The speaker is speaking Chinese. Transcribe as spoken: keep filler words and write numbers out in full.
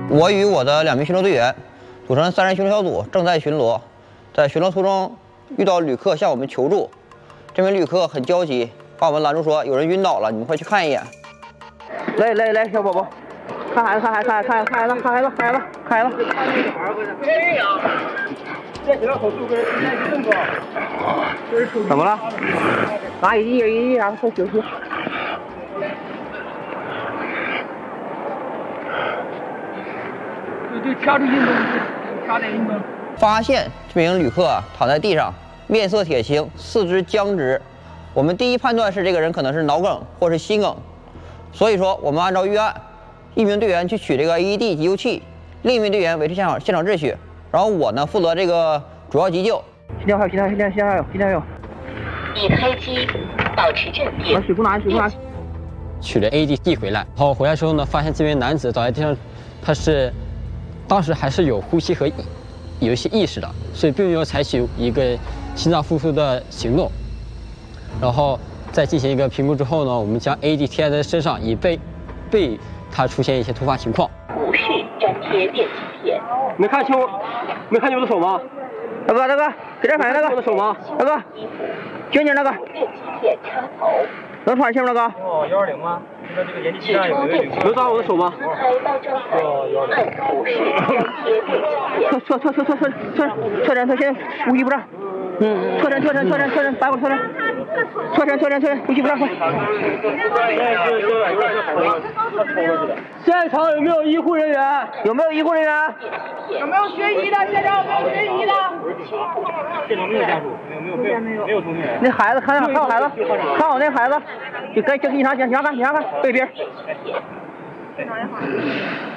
我与我的两名巡逻队员组成三人巡逻小组，正在巡逻。在巡逻途中遇到旅客向我们求助，这名旅客很焦急，把我们拦住说有人晕倒了，你们快去看一眼。来来来，小宝宝，看孩子，看孩子，看看看孩子，看孩子，看孩子，看孩子。哎呀！怎么了？拿一滴一滴，然后快休息。对对，掐住运动，掐点运动。发现这名旅客躺在地上，面色铁青，四肢僵直。我们第一判断是这个人可能是脑梗或是心梗，所以说我们按照预案，一名队员去取这个 A E D 急救器，另一名队员维持现场现场秩序，然后我呢负责这个主要急救。心跳还有，心跳，心跳，心跳还有，心跳还有。 已开机，保持镇定。 把水壶拿，水壶拿。 取了 A E D 递回来，然后回来之后呢，发现这名男子倒在地上，他是当时还是有呼吸和有一些意识的，所以并没有采取一个心脏复苏的行动。然后在进行一个评估之后呢，我们将 A E D 贴在他身上，以备备他出现一些突发情况。 无序粘贴电极片。 没看清，没看清我的手吗？ 大哥，大哥，给点反应，大哥。 我的手吗？ 大哥，紧紧，大哥。 电极片插头。 能喘气吗，大哥？ 哦，幺二零吗？现在这个延吉站有一个旅客。 能抓我的手吗？ 开到正台，按无序粘贴电极片。 侧侧侧侧侧侧侧侧侧，现在呼吸不畅。嗯，侧身侧身侧身侧身，打过侧身，侧身侧身侧身，呼吸不畅，快！ 现场有没有医护人员？ 有没有医护人员？ 有没有学医的？现场有没有学医的？ 现场没有家属，没有没有没有没有同学。 那孩子看看看好孩子，看好那孩子，就该就警察警察看警察看，背边。 现场也好。